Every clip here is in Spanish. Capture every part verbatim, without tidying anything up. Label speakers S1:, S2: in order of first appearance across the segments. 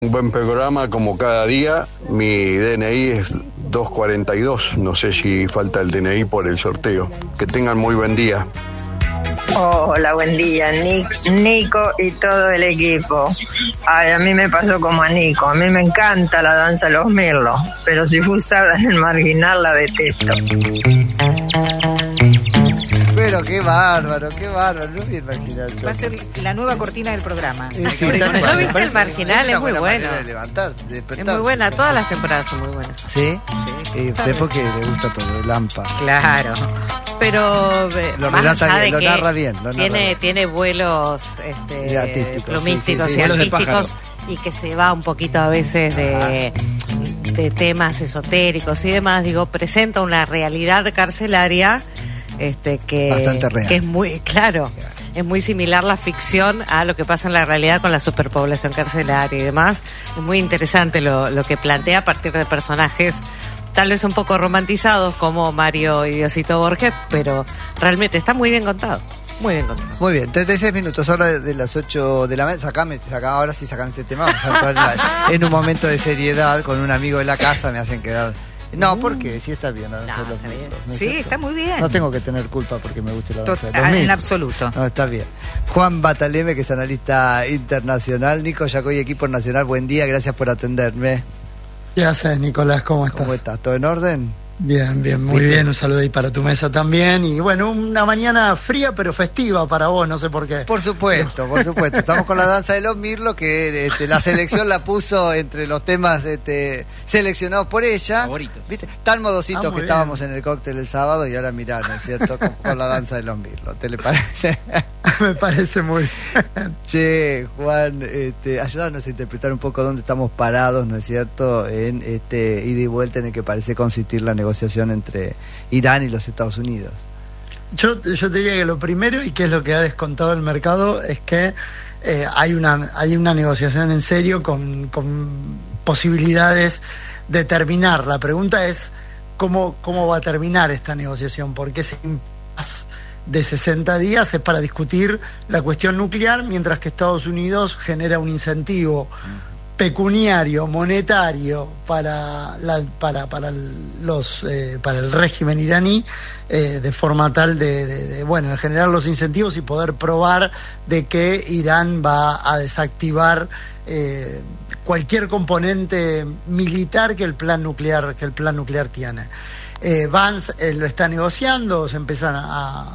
S1: Un buen programa como cada día. Mi D N I es dos cuarenta y dos. No sé si falta el D N I por el sorteo. Que tengan muy buen día.
S2: Hola, buen día, Nic, Nico y todo el equipo. Ay, a mí me pasó como a Nico. A mí me encanta la danza de los mirlos, pero si fue usada en el marginal la detesto.
S3: Pero qué bárbaro, qué bárbaro, no vi el marginal. Yo.
S4: Va a ser la nueva cortina del programa.
S3: Sí, sí, ¿no
S5: ¿No viste el marginal? Es muy bueno.
S3: De levantar, de
S5: es muy buena, todas las temporadas son muy buenas.
S3: ¿Sí? Sí. Y usted porque le gusta todo, el Lampa.
S5: Claro. Pero
S3: lo
S5: más allá
S3: bien,
S5: de
S3: lo
S5: que
S3: narra bien. Lo narra
S5: tiene,
S3: bien.
S5: tiene vuelos este,
S3: artísticos,
S5: plumísticos
S3: sí, sí, sí.
S5: y artísticos y que se va un poquito a veces de, de temas esotéricos y demás. Digo, presenta una realidad carcelaria este que,
S3: bastante real.
S5: Que es muy, claro, es muy similar la ficción a lo que pasa en la realidad con la superpoblación carcelaria y demás. Es muy interesante lo, lo que plantea a partir de personajes tal vez un poco romantizados como Mario y Diosito Borges, pero realmente está muy bien contado. Muy bien contado.
S3: Muy bien, treinta y seis minutos, ahora de, de las ocho de la mañana. Sacame, saca, ahora sí sacame este tema. Vamos a entrar en, la, en un momento de seriedad con un amigo de la casa, me hacen quedar. No, porque sí está bien. La danza
S4: no,
S3: de los
S4: está bien.
S3: mirlos, ¿no es
S4: Sí,
S3: cierto?
S4: está muy bien.
S3: No tengo que tener culpa porque me guste la danza de los
S4: En
S3: mirlos.
S4: absoluto.
S3: No, está bien. Juan Bataleme, que es analista internacional. Nico Yacoy, equipo nacional, buen día, gracias por atenderme.
S6: ¿Qué haces, Nicolás? ¿Cómo estás?
S3: ¿Cómo estás? ¿Todo en orden?
S6: Bien, bien, muy
S3: ¿Viste?
S6: bien. Un saludo ahí para tu mesa también. Y bueno, una mañana fría pero festiva para vos, no sé por qué.
S3: Por supuesto, por supuesto. Estamos con la danza de los mirlos, que este, la selección la puso entre los temas este, seleccionados por ella.
S7: Favoritos.
S3: ¿Viste? Tan modositos
S6: Ah,
S3: que
S6: muy
S3: estábamos
S6: bien.
S3: en el cóctel el sábado y ahora mirá, ¿no es cierto? Con, con la danza de los mirlos. ¿Te le parece?
S6: Me parece muy bien.
S3: Che, Juan, este, ayúdanos a interpretar un poco dónde estamos parados, ¿no es cierto? En este ida y vuelta en el que parece consistir la negociación entre Irán y los Estados Unidos.
S6: Yo, yo te diría que lo primero, y que es lo que ha descontado el mercado, es que eh, hay una hay una negociación en serio con, con posibilidades de terminar. La pregunta es cómo, cómo va a terminar esta negociación, porque ese impasse de sesenta días es para discutir la cuestión nuclear, mientras que Estados Unidos genera un incentivo pecuniario, monetario para la, para para los eh, para el régimen iraní, eh, de forma tal de, de, de bueno de generar los incentivos y poder probar de que Irán va a desactivar eh, cualquier componente militar que el plan nuclear que el plan nuclear tiene. Eh, Vance eh, lo está negociando, se empiezan a,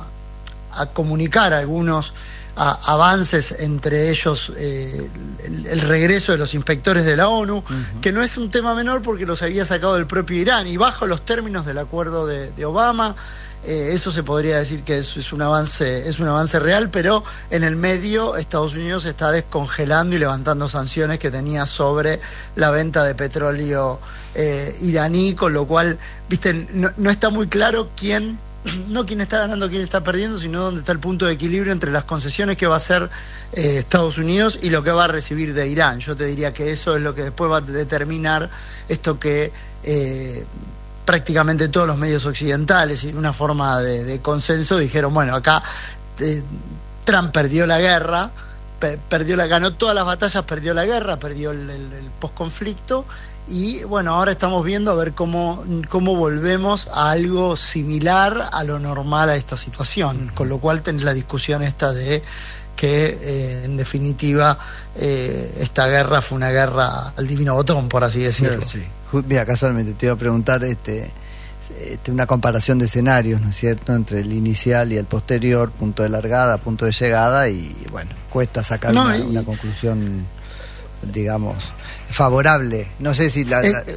S6: a comunicar algunos a, avances, entre ellos eh, el, el regreso de los inspectores de la ONU, uh-huh. que no es un tema menor porque los había sacado del propio Irán y bajo los términos del acuerdo de, de Obama. Eh, eso se podría decir que es, es un avance es un avance real, pero en el medio Estados Unidos está descongelando y levantando sanciones que tenía sobre la venta de petróleo eh, iraní, con lo cual, viste, no, no está muy claro quién, no quién está ganando, quién está perdiendo, sino dónde está el punto de equilibrio entre las concesiones que va a hacer eh, Estados Unidos y lo que va a recibir de Irán. Yo te diría que eso es lo que después va a determinar esto que eh, prácticamente todos los medios occidentales y de una forma de, de consenso dijeron, bueno, acá eh, Trump perdió la guerra, pe- perdió la, ganó todas las batallas, perdió la guerra, perdió el, el, el posconflicto, y bueno, ahora estamos viendo a ver cómo, cómo volvemos a algo similar a lo normal a esta situación, con lo cual tenés la discusión esta de que eh, en definitiva eh, esta guerra fue una guerra al divino botón, por así decirlo.
S3: Sí. Mira, casualmente te iba a preguntar este, este, una comparación de escenarios, ¿no es cierto?, entre el inicial y el posterior, punto de largada, punto de llegada, y bueno, cuesta sacar
S6: no,
S3: una,
S6: y,
S3: una conclusión, digamos, favorable. No sé si la...
S6: Eh,
S3: la...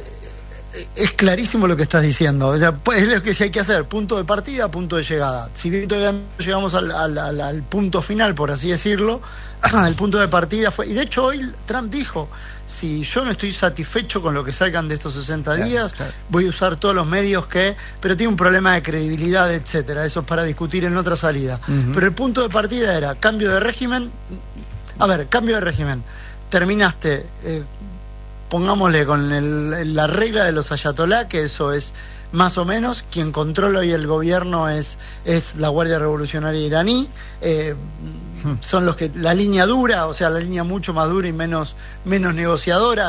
S6: Es clarísimo lo que estás diciendo, o sea, pues es lo que hay que hacer, punto de partida, punto de llegada. Si bien todavía no llegamos al, al, al, al punto final, por así decirlo, el punto de partida fue, y de hecho hoy Trump dijo, si yo no estoy satisfecho con lo que salgan de estos sesenta días, claro, claro. voy a usar todos los medios que, pero tiene un problema de credibilidad, etcétera, eso es para discutir en otra salida. Uh-huh. Pero el punto de partida era cambio de régimen, a ver, cambio de régimen, terminaste... Eh, pongámosle con el, la regla de los ayatolá, que eso es más o menos, quien controla hoy el gobierno es, es la Guardia Revolucionaria iraní, eh, hmm. son los que, la línea dura, o sea, la línea mucho más dura y menos, menos negociadora.